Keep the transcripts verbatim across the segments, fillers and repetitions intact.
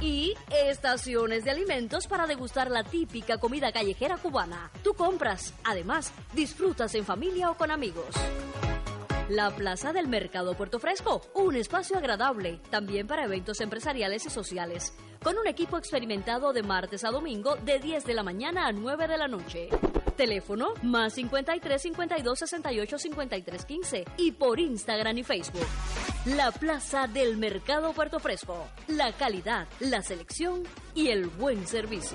y estaciones de alimentos para degustar la típica comida callejera cubana. Tú compras, además, disfrutas en familia o con amigos. La Plaza del Mercado Puerto Fresco, un espacio agradable, también para eventos empresariales y sociales, con un equipo experimentado de martes a domingo de diez de la mañana a nueve de la noche. Teléfono más cincuenta y tres, cincuenta y dos, sesenta y ocho, cincuenta y tres, quince y por Instagram y Facebook. La Plaza del Mercado Puerto Fresco, la calidad, la selección y el buen servicio.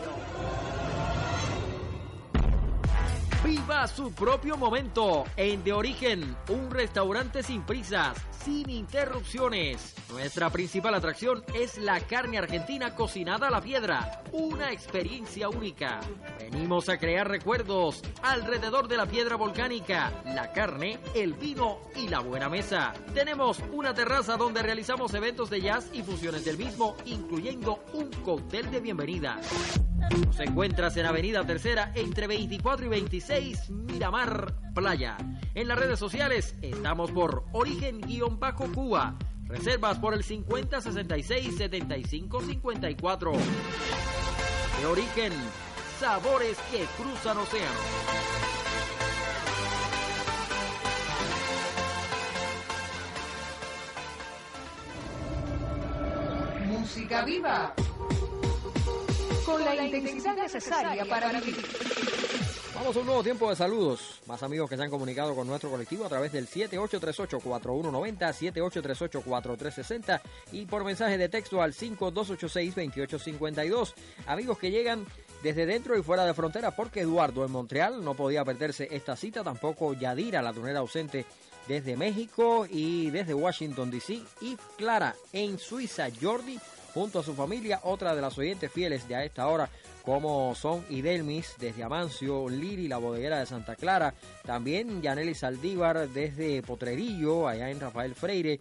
Viva su propio momento en De Origen, un restaurante sin prisas, sin interrupciones. Nuestra principal atracción es la carne argentina cocinada a la piedra, una experiencia única. Venimos a crear recuerdos alrededor de la piedra volcánica, la carne, el vino y la buena mesa. Tenemos una terraza donde realizamos eventos de jazz y fusiones del mismo, incluyendo un cóctel de bienvenida. Nos encuentras en Avenida Tercera entre veinticuatro y veintiséis, Miramar Playa. En las redes sociales estamos por Origen-Cuba. Reservas por el cincuenta, sesenta y seis, setenta y cinco, cincuenta y cuatro. De Origen, sabores que cruzan océanos. Música viva, con la intensidad necesaria para vivir. Vamos a un nuevo tiempo de saludos. Más amigos que se han comunicado con nuestro colectivo a través del siete ocho tres ocho, cuatro uno nueve cero, siete ocho tres ocho, cuatro tres seis cero y por mensaje de texto al cinco dos ocho seis, dos ocho cinco dos. Amigos que llegan desde dentro y fuera de frontera, porque Eduardo en Montreal no podía perderse esta cita, tampoco Yadira, la tunera ausente desde México, y desde Washington D C, y Clara en Suiza, Jordi junto a su familia, otra de las oyentes fieles de a esta hora, como son Idelmis desde Amancio, Liri, la bodeguera de Santa Clara, también Yaneli Saldívar desde Potrerillo, allá en Rafael Freire,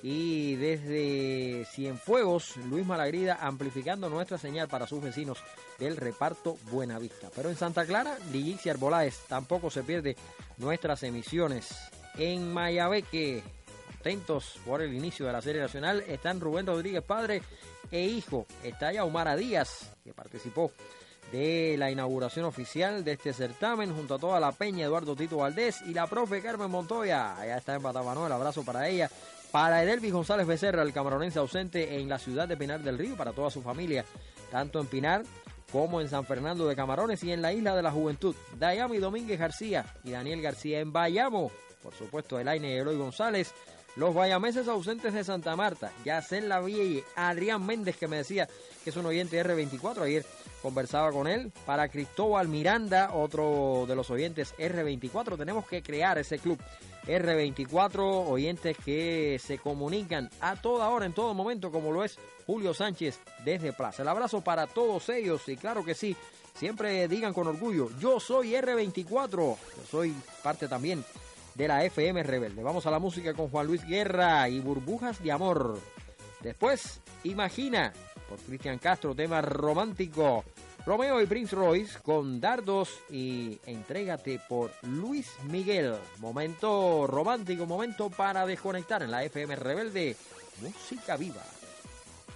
y desde Cienfuegos, Luis Malagrida, amplificando nuestra señal para sus vecinos del reparto Buenavista. Pero en Santa Clara, Lilixi Arboláez tampoco se pierde nuestras emisiones. En Mayabeque, atentos por el inicio de la serie nacional, están Rubén Rodríguez padre e hijo. Está Yaumara Díaz, que participó de la inauguración oficial de este certamen junto a toda la peña, Eduardo Tito Valdés y la profe Carmen Montoya. Allá está en Batabanó, abrazo para ella. Para Edelvis González Becerra, el camaronense ausente en la ciudad de Pinar del Río, para toda su familia, tanto en Pinar como en San Fernando de Camarones y en la Isla de la Juventud. Dayami Domínguez García y Daniel García en Bayamo. Por supuesto, Elaine y Eloy González. Los bayameses ausentes de Santa Marta, Yacel Laville, Adrián Méndez, que me decía que es un oyente de erre veinticuatro, ayer conversaba con él. Para Cristóbal Miranda, otro de los oyentes erre veinticuatro, tenemos que crear ese club erre veinticuatro, oyentes que se comunican a toda hora, en todo momento, como lo es Julio Sánchez desde Plaza. El abrazo para todos ellos, y claro que sí, siempre digan con orgullo, yo soy erre veinticuatro, yo soy parte también de la efe eme Rebelde. Vamos a la música con Juan Luis Guerra y Burbujas de Amor. Después, Imagina, por Cristian Castro, tema romántico. Romeo y Prince Royce con Dardos y Entrégate por Luis Miguel. Momento romántico, momento para desconectar en la efe eme Rebelde. Música viva.